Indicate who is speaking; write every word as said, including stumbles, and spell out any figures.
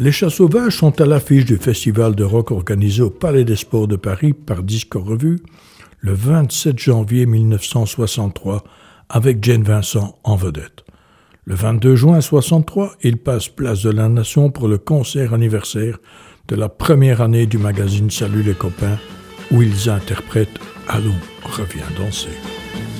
Speaker 1: Les Chats Sauvages sont à l'affiche du festival de rock organisé au Palais des Sports de Paris par Disques Revue le vingt-sept janvier mille neuf cent soixante-trois avec Jane Vincent en vedette. Le vingt-deux juin soixante-trois, ils passent place de la Nation pour le concert anniversaire de la première année du magazine Salut les copains où ils interprètent Allons, reviens danser.